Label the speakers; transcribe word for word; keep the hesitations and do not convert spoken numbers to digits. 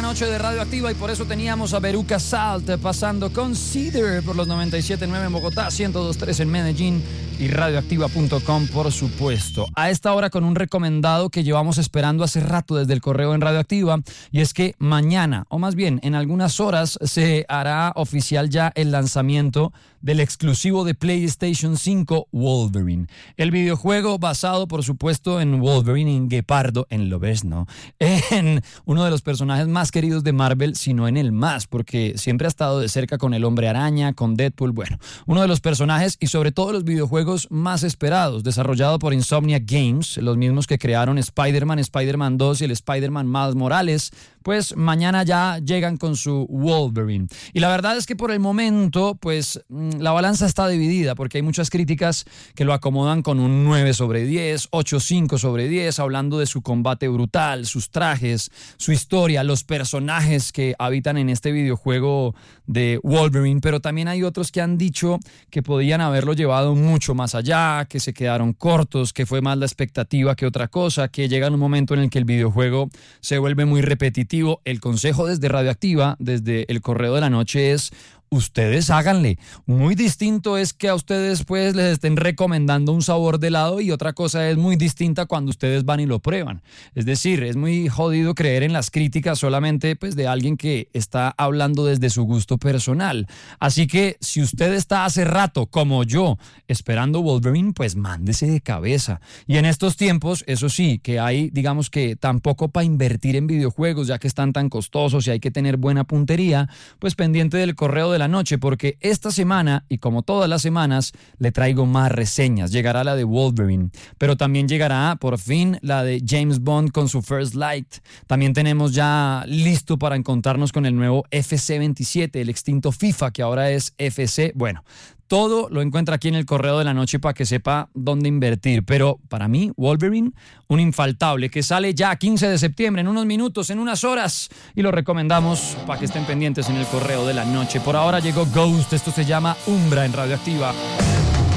Speaker 1: noche de Radioactiva y por eso teníamos a Veruca Salt pasando con Cedar por los noventa y siete punto nueve en Bogotá, ciento dos punto tres en Medellín y radioactiva punto com, por supuesto. A esta hora con un recomendado que llevamos esperando hace rato desde el correo en Radioactiva, y es que mañana, o más bien en algunas horas, se hará oficial ya el lanzamiento del exclusivo de PlayStation cinco, Wolverine. El videojuego basado, por supuesto, en Wolverine, en Guepardo, en Lobezno, en uno de los personajes más queridos de Marvel, sino en el más, porque siempre ha estado de cerca con el Hombre Araña, con Deadpool, bueno, uno de los personajes y sobre todo los videojuegos más esperados, desarrollado por Insomniac Games, los mismos que crearon Spider-Man, Spider-Man dos y el Spider-Man Miles Morales, pues mañana ya llegan con su Wolverine. Y la verdad es que por el momento, pues la balanza está dividida, porque hay muchas críticas que lo acomodan con un nueve sobre diez, ocho punto cinco sobre diez, hablando de su combate brutal, sus trajes, su historia, los personajes que habitan en este videojuego de Wolverine, pero también hay otros que han dicho que podían haberlo llevado mucho más allá, que se quedaron cortos, que fue más la expectativa que otra cosa, que llega en un momento en el que el videojuego se vuelve muy repetitivo. El consejo desde Radioactiva, desde el correo de la noche es: ustedes háganle. Muy distinto es que a ustedes pues les estén recomendando un sabor de helado, y otra cosa es muy distinta cuando ustedes van y lo prueban. Es decir, es muy jodido creer en las críticas solamente pues de alguien que está hablando desde su gusto personal. Así que si usted está hace rato, como yo, esperando Wolverine, pues mándese de cabeza. Y en estos tiempos, eso sí, que hay, digamos que tampoco para invertir en videojuegos, ya que están tan costosos y hay que tener buena puntería, pues pendiente del correo de la noche, porque esta semana, y como todas las semanas, le traigo más reseñas. Llegará la de Wolverine, pero también llegará por fin la de James Bond con su First Light. También tenemos ya listo para encontrarnos con el nuevo F C veintisiete, el extinto FIFA, que ahora es F C. Bueno, todo lo encuentra aquí en el correo de la noche para que sepa dónde invertir. Pero para mí, Wolverine, un infaltable que sale ya quince de septiembre, en unos minutos, en unas horas. Y lo recomendamos para que estén pendientes en el correo de la noche. Por ahora llegó Ghost, esto se llama Umbra en Radioactiva.